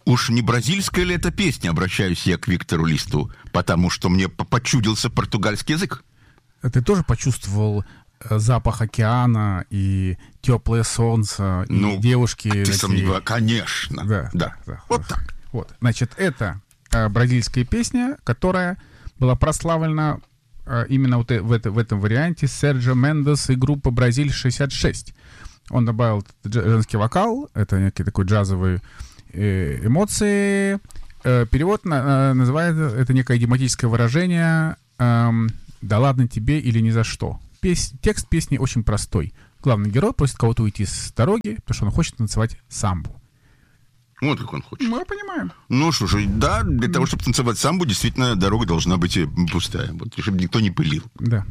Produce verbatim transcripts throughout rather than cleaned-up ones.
Уж не бразильская ли эта песня, обращаюсь я к Виктору Листу, потому что мне почудился португальский язык. Ты тоже почувствовал запах океана и теплое солнце, ну, и девушки... Ты такие... сомневаешься? Конечно. Да, да. да, вот хорошо. так. Вот. Значит, это э, бразильская песня, которая была прославлена э, именно вот в, это, в этом варианте Серджио Мендес и группа «Бразиль шестьдесят шесть». Он добавил женский вокал, это некие такой джазовые э, эмоции. Э, перевод на, э, называет это некое идиоматическое выражение э, «да ладно тебе» или «ни за что». Пес... Текст песни очень простой. Главный герой просит кого-то уйти с дороги, потому что он хочет танцевать самбу. Вот как он хочет. Мы понимаем. Ну что ж, да, для того, чтобы танцевать самбу, действительно, дорога должна быть пустая, вот, чтобы никто не пылил. Да.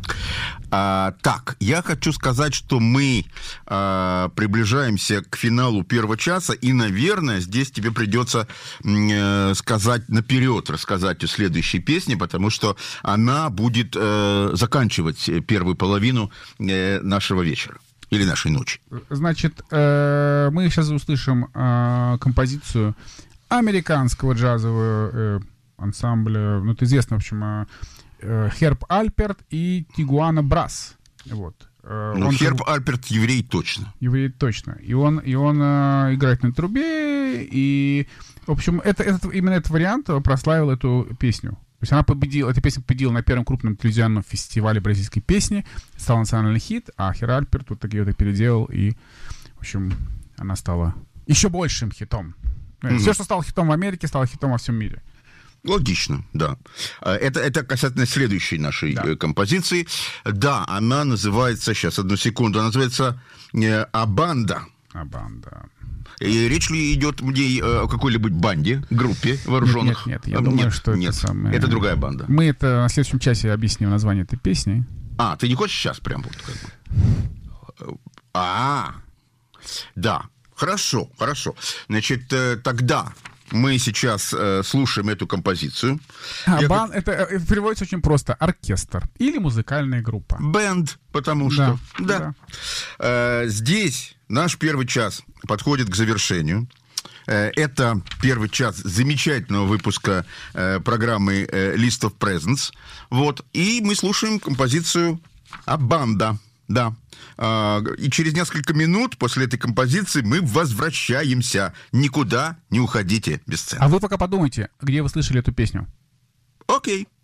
А, так, я хочу сказать, что мы а, приближаемся к финалу первого часа, и, наверное, здесь тебе придется э, сказать наперед, рассказать о следующей песне, потому что она будет э, заканчивать первую половину э, нашего вечера. Или нашей ночи. Значит, э, мы сейчас услышим э, композицию американского джазового э, ансамбля, ну, это известно, в общем, э, Херб Альперт и Тигуана Брас. Вот. Э, ну, он, Херб Альперт еврей точно. Еврей точно. И он, и он э, играет на трубе, и, в общем, это, это, именно этот вариант прославил эту песню. То есть она победила, эта песня победила на первом крупном телевизионном фестивале бразильской песни, стал национальный хит, а Херб Альперт вот так ее переделал, и, в общем, она стала еще большим хитом. Mm-hmm. Все, что стало хитом в Америке, стало хитом во всем мире. Логично, да. Это, это касательно следующей нашей да. композиции. Да, она называется, сейчас, одну секунду, она называется «Абанда». «Абанда». И речь ли идет о какой-либо банде, группе вооруженных? Нет, нет, нет. Я думаю, нет, что нет. это самое... Это другая банда. Мы это на следующем часе объясним название этой песни. А, ты не хочешь сейчас прям вот как бы? А, да. Хорошо, хорошо. Значит, тогда мы сейчас слушаем эту композицию. А, Я... бан, это переводится очень просто. Оркестр или музыкальная группа. Бэнд, потому что... Да, да. да. Здесь наш первый час подходит к завершению. Это первый час замечательного выпуска программы List of Presents. Вот. И мы слушаем композицию «Абанда». Да. И через несколько минут после этой композиции мы возвращаемся. Никуда не уходите без сцены. А вы пока подумайте, где вы слышали эту песню. Окей.